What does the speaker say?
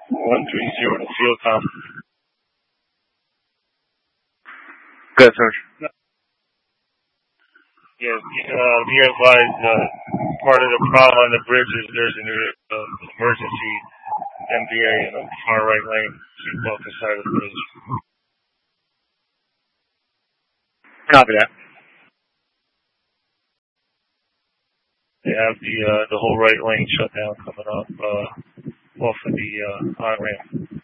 130 to field com. Good, sir. Yeah, be advised, part of the problem on the bridge is there's an emergency MVA in the far right lane, both the side of the bridge. Copy that. They have the whole right lane shut down coming off of the on-ramp.